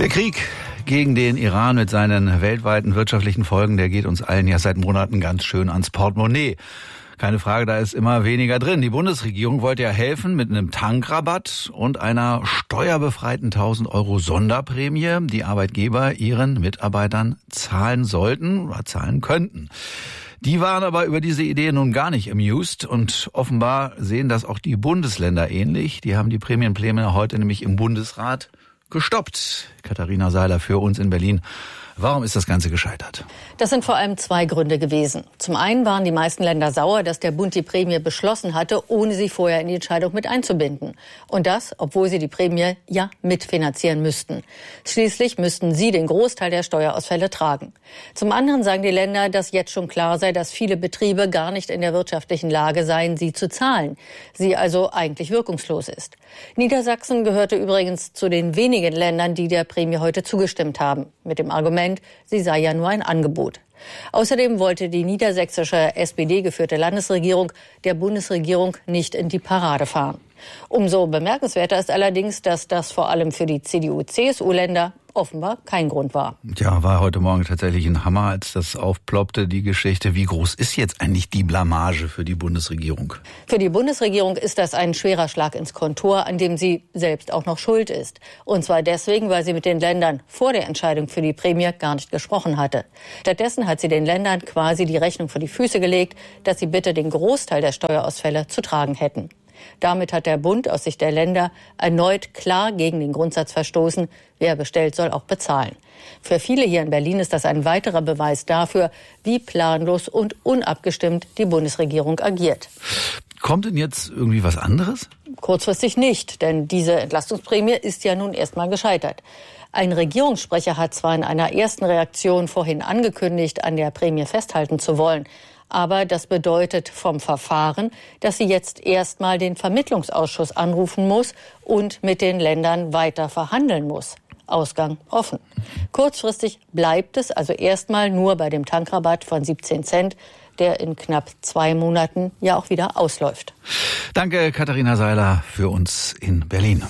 Der Krieg gegen den Iran mit seinen weltweiten wirtschaftlichen Folgen, der geht uns allen ja seit Monaten ganz schön ans Portemonnaie. Keine Frage, da ist immer weniger drin. Die Bundesregierung wollte ja helfen mit einem Tankrabatt und einer steuerbefreiten 1.000 € Sonderprämie, die Arbeitgeber ihren Mitarbeitern zahlen sollten oder zahlen könnten. Die waren aber über diese Idee nun gar nicht amused und offenbar sehen das auch die Bundesländer ähnlich. Die haben die Prämienpläne heute nämlich im Bundesrat gestoppt. Katharina Seiler für uns in Berlin. Warum ist das Ganze gescheitert? Das sind vor allem zwei Gründe gewesen. Zum einen waren die meisten Länder sauer, dass der Bund die Prämie beschlossen hatte, ohne sie vorher in die Entscheidung mit einzubinden. Und das, obwohl sie die Prämie ja mitfinanzieren müssten. Schließlich müssten sie den Großteil der Steuerausfälle tragen. Zum anderen sagen die Länder, dass jetzt schon klar sei, dass viele Betriebe gar nicht in der wirtschaftlichen Lage seien, sie zu zahlen. Sie also eigentlich wirkungslos ist. Niedersachsen gehörte übrigens zu den wenigen Ländern, die der Prämie heute zugestimmt haben. Mit dem Argument, sie sei ja nur ein Angebot. Außerdem wollte die niedersächsische SPD-geführte Landesregierung der Bundesregierung nicht in die Parade fahren. Umso bemerkenswerter ist allerdings, dass das vor allem für die CDU-CSU-Länder offenbar kein Grund war. Ja, war heute Morgen tatsächlich ein Hammer, als das aufploppte, die Geschichte. Wie groß ist jetzt eigentlich die Blamage für die Bundesregierung? Für die Bundesregierung ist das ein schwerer Schlag ins Kontor, an dem sie selbst auch noch schuld ist. Und zwar deswegen, weil sie mit den Ländern vor der Entscheidung für die Prämie gar nicht gesprochen hatte. Stattdessen hat sie den Ländern quasi die Rechnung vor die Füße gelegt, dass sie bitte den Großteil der Steuerausfälle zu tragen hätten. Damit hat der Bund aus Sicht der Länder erneut klar gegen den Grundsatz verstoßen, wer bestellt, soll auch bezahlen. Für viele hier in Berlin ist das ein weiterer Beweis dafür, wie planlos und unabgestimmt die Bundesregierung agiert. Kommt denn jetzt irgendwie was anderes? Kurzfristig nicht, denn diese Entlastungsprämie ist ja nun erstmal gescheitert. Ein Regierungssprecher hat zwar in einer ersten Reaktion vorhin angekündigt, an der Prämie festhalten zu wollen, aber das bedeutet vom Verfahren, dass sie jetzt erstmal den Vermittlungsausschuss anrufen muss und mit den Ländern weiter verhandeln muss. Ausgang offen. Kurzfristig bleibt es also erstmal nur bei dem Tankrabatt von 17 Cent, der in knapp 2 Monaten ja auch wieder ausläuft. Danke, Katharina Seiler, für uns in Berlin.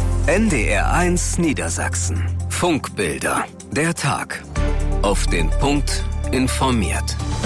NDR1 Niedersachsen. Funkbilder. Der Tag. Auf den Punkt informiert.